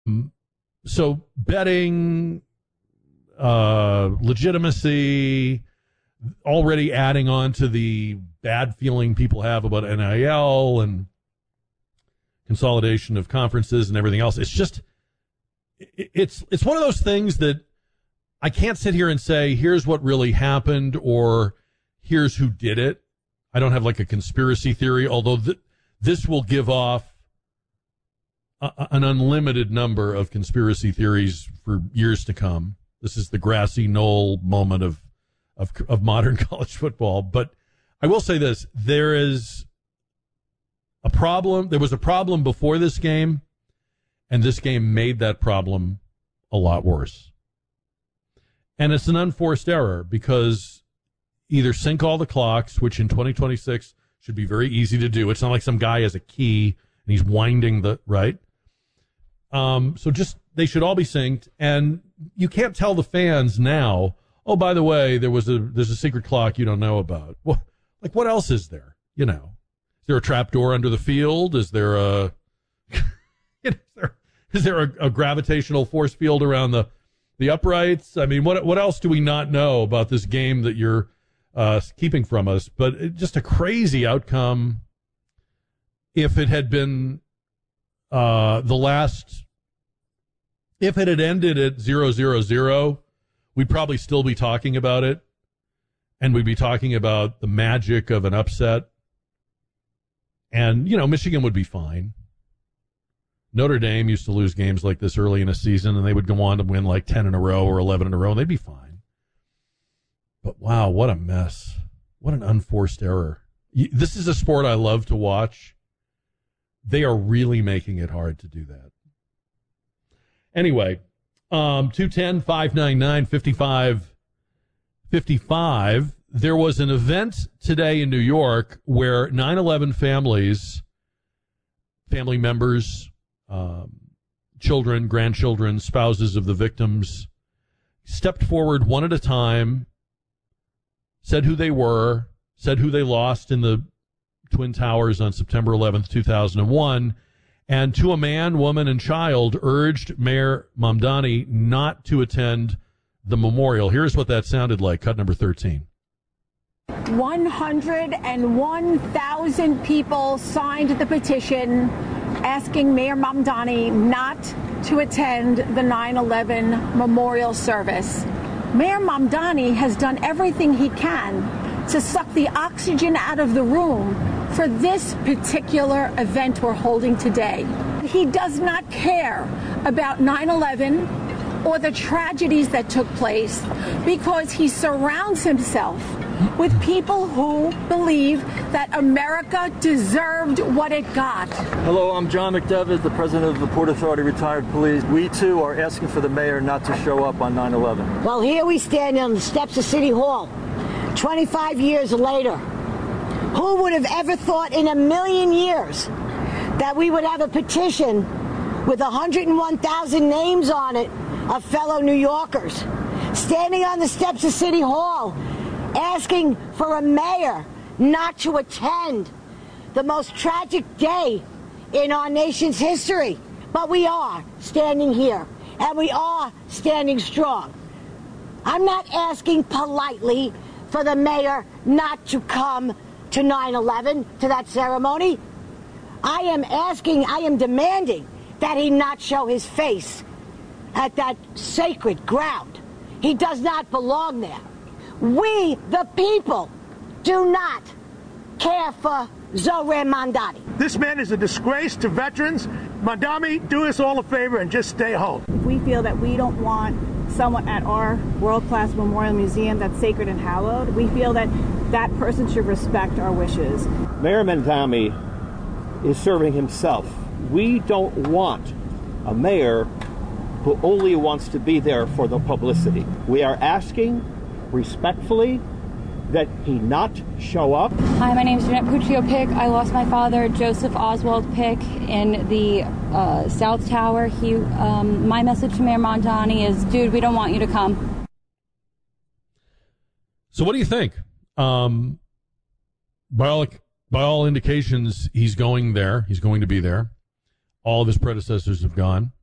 So betting, legitimacy, already adding on to the bad feeling people have about NIL and consolidation of conferences and everything else. It's just, it's one of those things that I can't sit here and say, here's what really happened or here's who did it. I don't have like a conspiracy theory, although this will give off an unlimited number of conspiracy theories for years to come. This is the grassy knoll moment of modern college football. But I will say this, there is a problem. There was a problem before this game, and this game made that problem a lot worse. And it's an unforced error because either sync all the clocks, which in 2026 should be very easy to do. It's not like some guy has a key and he's winding the, right? So just, they should all be synced. And you can't tell the fans now, oh, by the way, there's a secret clock you don't know about. Well, like, what else is there? You know, is there a trap door under the field? Is there a, is there a gravitational force field around the uprights? I mean, what else do we not know about this game that you're keeping from us? But just a crazy outcome. If it had been if it had ended at 0-0-0, we'd probably still be talking about it, and we'd be talking about the magic of an upset. And, you know, Michigan would be fine. Notre Dame used to lose games like this early in a season, and they would go on to win like 10 in a row or 11 in a row, and they'd be fine. But, wow, what a mess. What an unforced error. This is a sport I love to watch. They are really making it hard to do that. Anyway, 210-599-5555. There was an event today in New York where 9/11 family members, children, grandchildren, spouses of the victims stepped forward one at a time, said who they were, said who they lost in the Twin Towers on September 11th, 2001, and to a man, woman, and child urged Mayor Mamdani not to attend the memorial. Here's what that sounded like, cut number 13. 101,000 people signed the petition asking Mayor Mamdani not to attend the 9/11 memorial service. Mayor Mamdani has done everything he can to suck the oxygen out of the room for this particular event we're holding today. He does not care about 9/11 or the tragedies that took place because he surrounds himself with people who believe that America deserved what it got. Hello, I'm John McDevitt, the president of the Port Authority Retired Police. We, too, are asking for the mayor not to show up on 9/11. Well, here we stand on the steps of City Hall, 25 years later. Who would have ever thought in a million years that we would have a petition with 101,000 names on it of fellow New Yorkers standing on the steps of City Hall asking for a mayor not to attend the most tragic day in our nation's history. But we are standing here, and we are standing strong. I'm not asking politely for the mayor not to come to 9/11, to that ceremony. I am demanding that he not show his face at that sacred ground. He does not belong there. We, the people, do not care for Zohran Mamdani. This man is a disgrace to veterans. Mamdani, do us all a favor and just stay home. We feel that we don't want someone at our world-class memorial museum that's sacred and hallowed. We feel that that person should respect our wishes. Mayor Mamdani is serving himself. We don't want a mayor who only wants to be there for the publicity. We are asking respectfully that he not show up. Hi, my name is Jeanette Puccio Pick. I lost my father, Joseph Oswald Pick, in the South Tower. My message to Mayor Mamdani is, dude, we don't want you to come. So what do you think? By all indications, he's going there. He's going to be there. All of his predecessors have gone.